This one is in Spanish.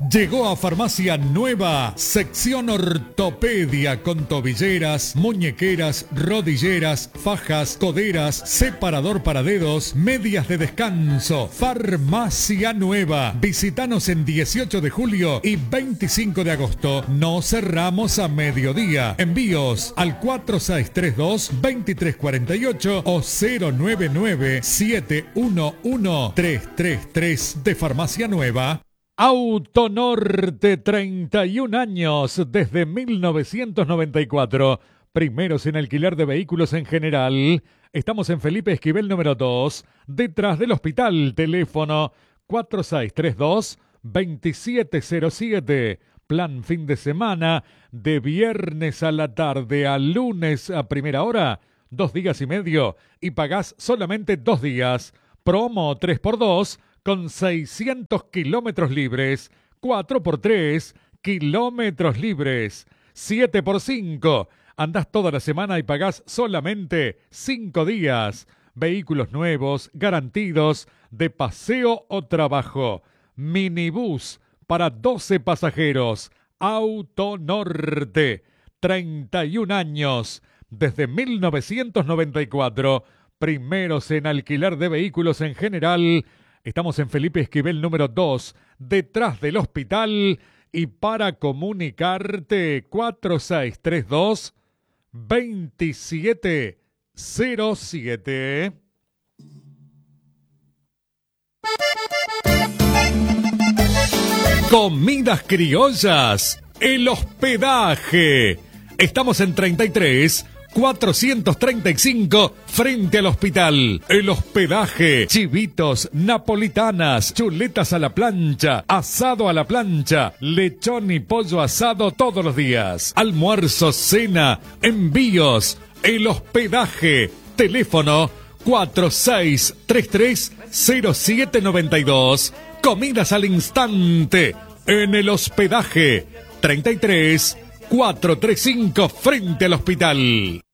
Llegó a Farmacia Nueva, sección ortopedia con tobilleras, muñequeras, rodilleras, fajas, coderas, separador para dedos, medias de descanso. Farmacia Nueva. Visítanos en 18 de julio y 25 de agosto. No cerramos a mediodía. Envíos al 4632-2348 o 099-711-333 de Farmacia Nueva. Autonorte, 31 años, desde 1994. Primeros en alquiler de vehículos en general. Estamos en Felipe Esquivel número 2, detrás del hospital. Teléfono 4632-2707. Plan fin de semana, de viernes a la tarde a lunes a primera hora, 2 días y medio, y pagás solamente 2 días. Promo 3x2 con 600 kilómetros libres, 4x3 kilómetros libres, 7x5. Andás toda la semana y pagás solamente 5 días. Vehículos nuevos, garantidos, de paseo o trabajo. Minibús para 12 pasajeros. Autonorte, 31 años, desde 1994. Primeros en alquiler de vehículos en general. Estamos en Felipe Esquivel número 2, detrás del hospital. Y para comunicarte, 4632-2707. Comidas criollas, el hospedaje. Estamos en 33-435 frente al hospital. El hospedaje, chivitos, napolitanas, chuletas a la plancha, asado a la plancha, lechón y pollo asado todos los días. Almuerzo, cena, envíos. El hospedaje, teléfono 4633-0792. Comidas al instante en el hospedaje, 33-435 frente al hospital.